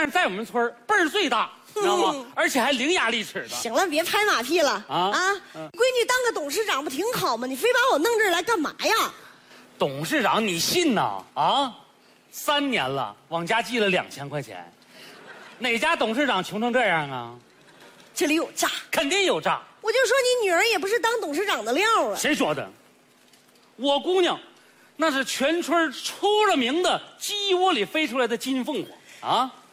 样在我们村辈儿最大，知道吗？而且还伶牙俐齿的。 行了，别拍马屁了闺女当个董事长不挺好吗？你非把我弄这儿来干嘛呀？ 董事长，你信呐？3年了，往家寄了2000块钱，哪家董事长穷成这样啊？ 这里有诈， 肯定有诈。 我就说你女儿也不是当董事长的料啊。 谁说的？我姑娘，那是全村出了名的鸡窝里飞出来的金凤凰啊！